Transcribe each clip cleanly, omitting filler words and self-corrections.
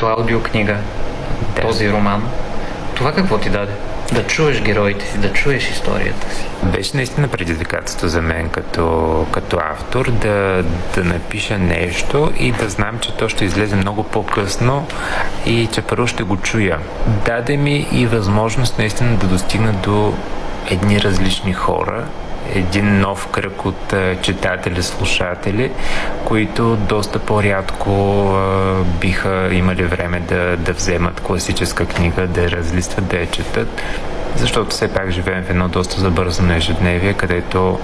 като аудиокнига, Да. този роман. Това какво ти даде? Да чуеш героите си, да чуеш историята си. Беше наистина предизвикателство за мен като автор да напиша нещо и да знам, че то ще излезе много по-късно и че първо ще го чуя. Даде ми и възможност наистина да достигна до едни различни хора, един нов кръг от читатели, слушатели, които доста по-рядко биха имали време да вземат класическа книга, да я разлистват, да я четат, защото все пак живеем в едно доста забързано ежедневие, където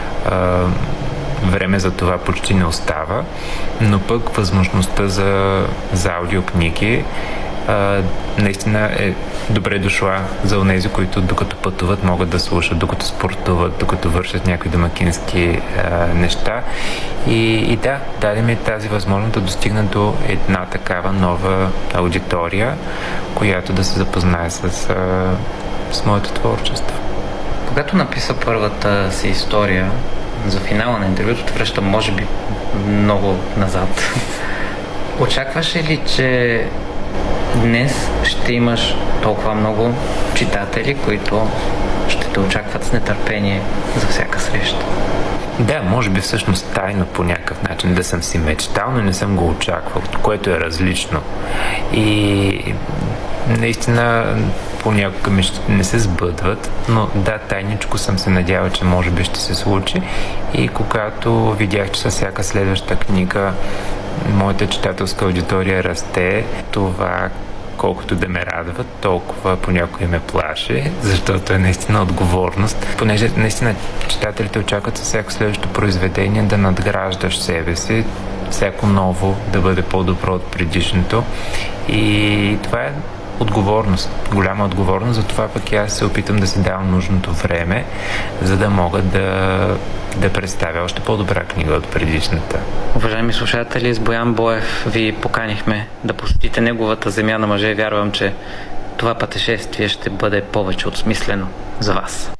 време за това почти не остава, но пък възможността за аудиокниги наистина е добре дошла за онези, които докато пътуват могат да слушат, докато спортуват, докато вършат някои домакински неща. И да, даде ми тази възможност да достигна до една такава нова аудитория, която да се запознае с моето творчество. Когато написа първата си история за финала на интервюто, връщам може би много назад. Очакваше ли, че днес ще имаш толкова много читатели, които ще те очакват с нетърпение за всяка среща? Да, може би всъщност тайно по някакъв начин да съм си мечтал, но не съм го очаквал, което е различно. И наистина понякога не се сбъдват, но да, тайничко съм се надявал, че може би ще се случи. И когато видях, че със всяка следваща книга моята читателска аудитория расте, това колкото да ме радва, толкова понякога ме плаши, защото е наистина отговорност. Понеже наистина читателите очакват със всяко следващо произведение да надграждаш себе си, всяко ново да бъде по-добро от предишното. И това е отговорност, голяма отговорност, затова пък аз се опитам да си давам нужното време, за да мога да представя още по-добра книга от предишната. Уважаеми слушатели, с Боян Боев ви поканихме да посетите неговата земя на мъже и вярвам, че това пътешествие ще бъде повече от смислено за вас.